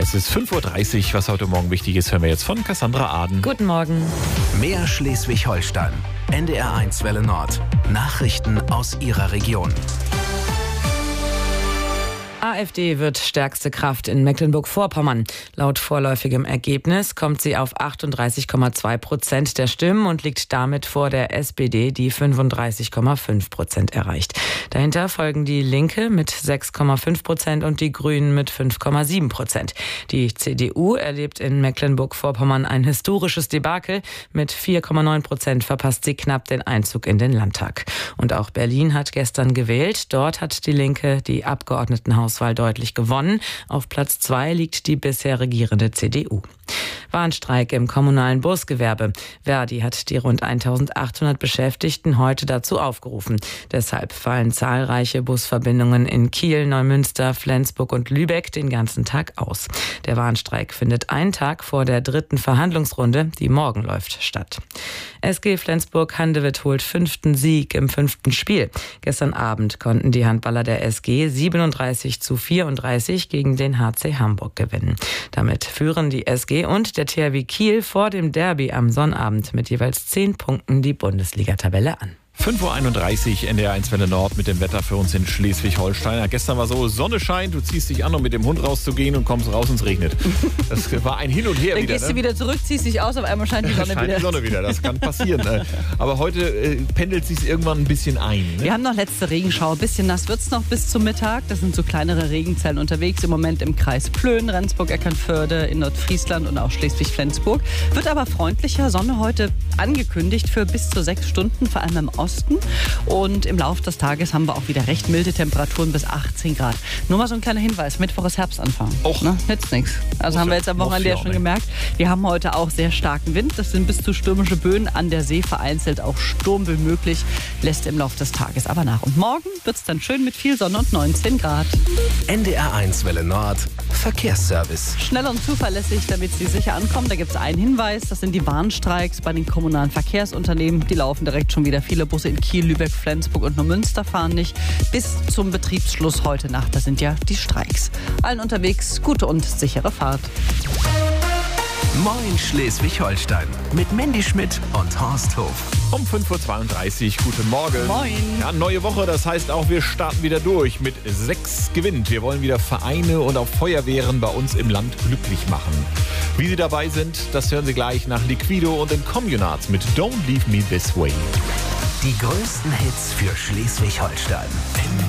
Es ist 5:30 Uhr. Was heute Morgen wichtig ist, hören wir jetzt von Cassandra Aden. Guten Morgen. Mehr Schleswig-Holstein. NDR1 Welle Nord. Nachrichten aus Ihrer Region. AfD wird stärkste Kraft in Mecklenburg-Vorpommern. Laut vorläufigem Ergebnis kommt sie auf 38,2% der Stimmen und liegt damit vor der SPD, die 35,5% erreicht. Dahinter folgen die Linke mit 6,5% und die Grünen mit 5,7%. Die CDU erlebt in Mecklenburg-Vorpommern ein historisches Debakel. Mit 4,9% verpasst sie knapp den Einzug in den Landtag. Und auch Berlin hat gestern gewählt. Dort hat die Linke die Abgeordnetenhauswahl deutlich gewonnen. Auf Platz 2 liegt die bisher regierende CDU. Warnstreik im kommunalen Busgewerbe. Verdi hat die rund 1800 Beschäftigten heute dazu aufgerufen. Deshalb fallen zahlreiche Busverbindungen in Kiel, Neumünster, Flensburg und Lübeck den ganzen Tag aus. Der Warnstreik findet einen Tag vor der 3. Verhandlungsrunde, die morgen läuft, statt. SG Flensburg-Handewitt holt 5. Sieg im 5. Spiel. Gestern Abend konnten die Handballer der SG 37:34 gegen den HC Hamburg gewinnen. Damit führen die SG und der THW Kiel vor dem Derby am Sonnabend mit jeweils 10 Punkten die Bundesliga-Tabelle an. 5:31 Uhr, NDR1 Welle Nord mit dem Wetter für uns in Schleswig-Holstein. Ja, gestern war so, Sonne scheint, du ziehst dich an, um mit dem Hund rauszugehen und kommst raus und es regnet. Das war ein Hin und Her Dann wieder. gehst ne? du wieder zurück, ziehst dich aus, auf einmal scheint die Sonne Scheint wieder. die Sonne wieder, das kann passieren. Aber heute pendelt sich irgendwann ein bisschen ein. Ne? Wir haben noch letzte Regenschauer. Ein bisschen nass wird es noch bis zum Mittag. Das sind so kleinere Regenzellen unterwegs. Im Moment im Kreis Plön, Rendsburg, Eckernförde, in Nordfriesland und auch Schleswig-Flensburg. Wird aber freundlicher. Sonne heute angekündigt für bis zu 6 Stunden, vor allem im Osten. Und im Laufe des Tages haben wir auch wieder recht milde Temperaturen bis 18 Grad. Nur mal so ein kleiner Hinweis, Mittwoch ist Herbstanfang. Och. Ne? Nützt nichts. Also haben wir jetzt am Wochenende ja schon gemerkt. Wir haben heute auch sehr starken Wind. Das sind bis zu stürmische Böen an der See, vereinzelt auch Sturmöen möglich. Lässt im Laufe des Tages aber nach. Und morgen wird es dann schön mit viel Sonne und 19 Grad. NDR1 Welle Nord. Verkehrsservice. Schnell und zuverlässig, damit Sie sicher ankommen. Da gibt es einen Hinweis. Das sind die Warnstreiks bei den kommunalen Verkehrsunternehmen. Die laufen direkt schon wieder. Viele Busse in Kiel, Lübeck, Flensburg und Neumünster fahren nicht. Bis zum Betriebsschluss heute Nacht. Das sind ja die Streiks. Allen unterwegs gute und sichere Fahrt. Moin Schleswig-Holstein. Mit Mandy Schmidt und Horst Hof. Um 5:32 Uhr, guten Morgen. Moin. Ja, neue Woche, das heißt auch, wir starten wieder durch mit 6 gewinnt. Wir wollen wieder Vereine und auch Feuerwehren bei uns im Land glücklich machen. Wie Sie dabei sind, das hören Sie gleich nach Liquido und den Communards mit Don't Leave Me This Way. Die größten Hits für Schleswig-Holstein.